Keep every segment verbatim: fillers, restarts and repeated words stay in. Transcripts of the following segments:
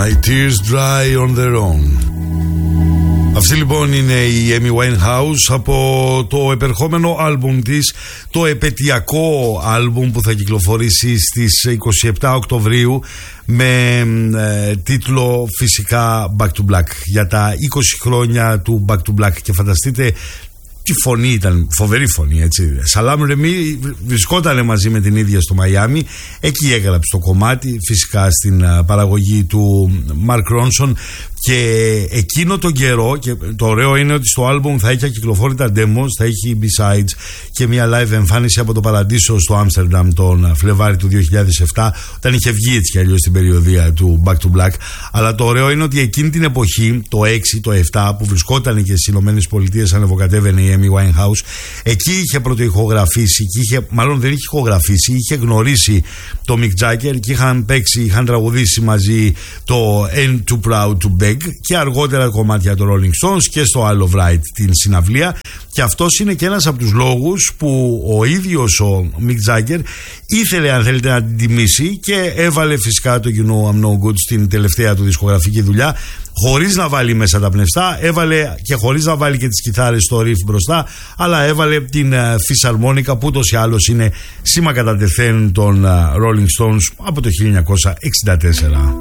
My tears dry on their own. Αυτή λοιπόν είναι η Amy Winehouse από το επερχόμενο άλμπουμ της, το επετειακό άλμπουμ που θα κυκλοφορήσει στις είκοσι επτά Οκτωβρίου με ε, τίτλο φυσικά Back to Black, για τα είκοσι χρόνια του Back to Black. Και φανταστείτε τι φωνή ήταν, φοβερή φωνή, έτσι. Σαλάμ Ρεμί βρισκόταν μαζί με την ίδια στο Μαϊάμι, εκεί έγραψε το κομμάτι, φυσικά στην παραγωγή του Μαρκ Ρόνσον. Και εκείνο τον καιρό, και το ωραίο είναι ότι στο άλμπουμ θα έχει ακυκλοφόρητα demos, θα έχει B-sides και μια live εμφάνιση από το Παραντήσο στο Άμστερνταμ τον Φλεβάρι του δύο χιλιάδες επτά, όταν είχε βγει έτσι κι αλλιώς στην περιοδία του Back to Black. Αλλά το ωραίο είναι ότι εκείνη την εποχή, το έξι, το επτά, που βρισκόταν και στις Ηνωμένες Πολιτείες, ανεβοκατέβαινε η Amy Winehouse, εκεί είχε πρωτοηχογραφήσει, και είχε, μάλλον δεν είχε ηχογραφήσει, είχε γνωρίσει το Mick Jagger και είχαν παίξει, είχαν τραγουδήσει μαζί το Ain't Too Proud to Beg και αργότερα κομμάτια των Rolling Stones και στο Isle of Wight την συναυλία. Και αυτός είναι και ένας από τους λόγους που ο ίδιος ο Mick Jagger ήθελε, αν θέλετε, να την τιμήσει και έβαλε φυσικά το You Know I'm No Good στην τελευταία του δισκογραφική δουλειά, χωρίς να βάλει μέσα τα πνευστά, έβαλε και χωρίς να βάλει και τις κιθάρες στο riff μπροστά, αλλά έβαλε την uh, φυσαρμόνικα που ούτως ή άλλως είναι σήμα κατά τεθέν των uh, Rolling Stones από το χίλια εννιακόσια εξήντα τέσσερα.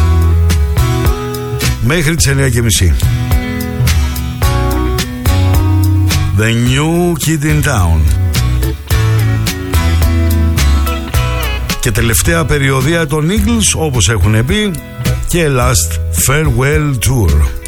Μέχρι τις εννιά και μισή. The New Kid in Town. Και τελευταία περιοδία των Eagles, όπως έχουν πει, και Last Farewell Tour.